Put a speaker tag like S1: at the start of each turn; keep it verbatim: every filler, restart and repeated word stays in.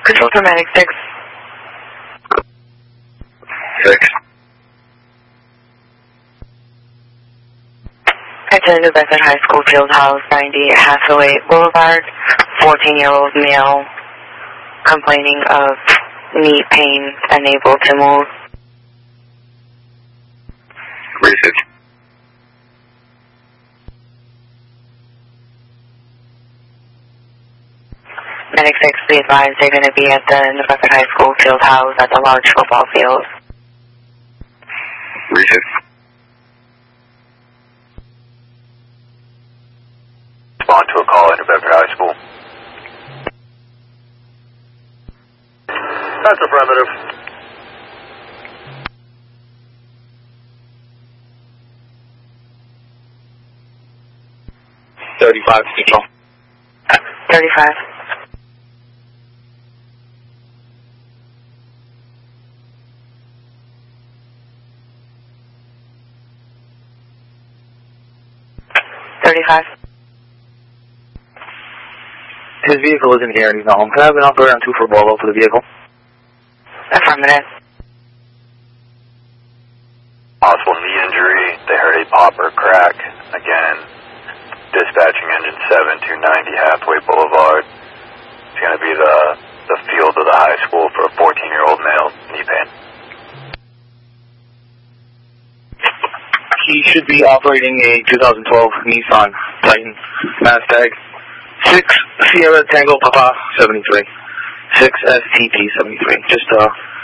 S1: Control to Medic six.
S2: six.
S1: Attend New Bedford High School Field House, ninety Hathaway Boulevard. fourteen-year-old male complaining of knee pain, unable to move.
S2: Research.
S1: Medic six, be advised they're going to be at the New Bedford High School Field House at the large football field.
S2: Research. Respond to a call at New Bedford High School. That's affirmative. thirty-five, control.
S1: thirty-five. thirty-five.
S3: His vehicle isn't here and he's not home. Can I have an operator on two for Bravo for the vehicle?
S1: Affirmative.
S2: Possible knee injury. They heard a pop or crack. Again, dispatching engine seven two ninety Hathaway Boulevard. It's going to be the, the field of the high school for a fourteen-year-old male, knee pain.
S3: He should be operating a two thousand twelve Nissan Titan Mass Tag six Sierra Tango Papa seventy-three. six S T T seventy-three. Just uh